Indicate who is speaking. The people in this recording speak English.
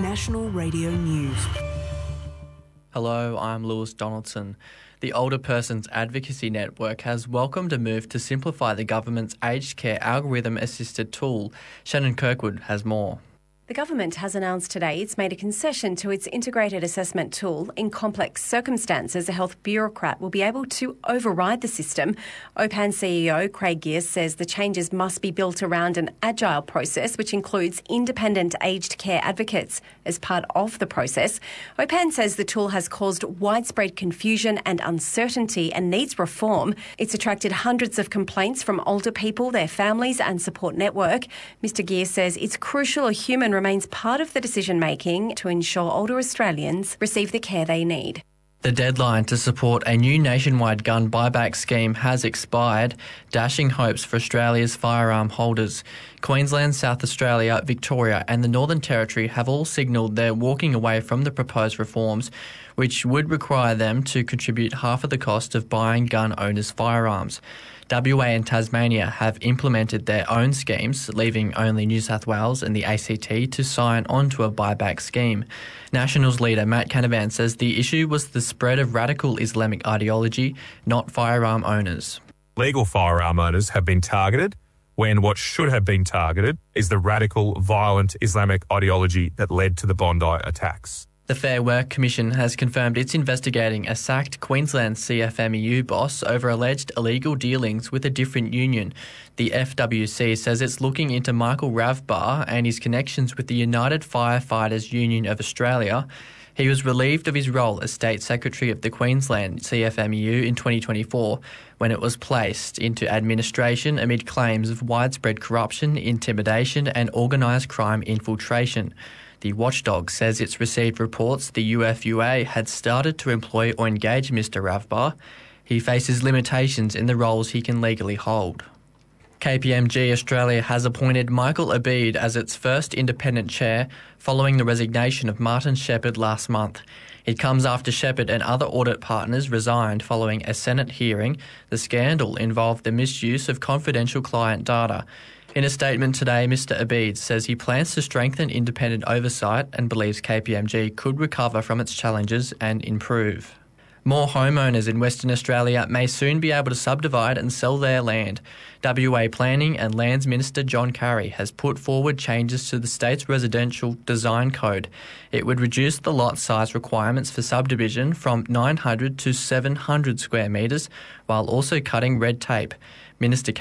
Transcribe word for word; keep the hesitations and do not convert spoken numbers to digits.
Speaker 1: National Radio News.
Speaker 2: Hello, I'm Lewis Donaldson. The Older Persons Advocacy Network has welcomed a move to simplify the government's aged care algorithm-assisted tool. Shannon Kirkwood has more.
Speaker 3: The government has announced today it's made a concession to its integrated assessment tool. In complex circumstances, a health bureaucrat will be able to override the system. O P A N C E O Craig Gears says the changes must be built around an agile process which includes independent aged care advocates as part of the process. O P A N says the tool has caused widespread confusion and uncertainty and needs reform. It's attracted hundreds of complaints from older people, their families and support network. Mister Gears says it's crucial a human remains part of the decision-making to ensure older Australians receive the care they need.
Speaker 2: The deadline to support a new nationwide gun buyback scheme has expired, dashing hopes for Australia's firearm holders. Queensland, South Australia, Victoria and the Northern Territory have all signalled they're walking away from the proposed reforms, which would require them to contribute half of the cost of buying gun owners' firearms. W A and Tasmania have implemented their own schemes, leaving only New South Wales and the A C T to sign on to a buyback scheme. Nationals leader Matt Canavan says the issue was the spread of radical Islamic ideology, not firearm owners.
Speaker 4: Legal firearm owners have been targeted when what should have been targeted is the radical, violent Islamic ideology that led to the Bondi attacks.
Speaker 2: The Fair Work Commission has confirmed it's investigating a sacked Queensland C F M E U boss over alleged illegal dealings with a different union. The F W C says it's looking into Michael Ravbar and his connections with the United Firefighters Union of Australia. He was relieved of his role as State Secretary of the Queensland C F M E U in twenty twenty-four when it was placed into administration amid claims of widespread corruption, intimidation and organised crime infiltration. The watchdog says it's received reports the U F U A had started to employ or engage Mister Ravbar. He faces limitations in the roles he can legally hold. K P M G Australia has appointed Michael Abid as its first independent chair following the resignation of Martin Shepherd last month. It comes after Shepherd and other audit partners resigned following a Senate hearing. The scandal involved the misuse of confidential client data. In a statement today, Mister Abid says he plans to strengthen independent oversight and believes K P M G could recover from its challenges and improve. More homeowners in Western Australia may soon be able to subdivide and sell their land. W A Planning and Lands Minister John Carey has put forward changes to the state's residential design code. It would reduce the lot size requirements for subdivision from nine hundred to seven hundred square metres, while also cutting red tape. Minister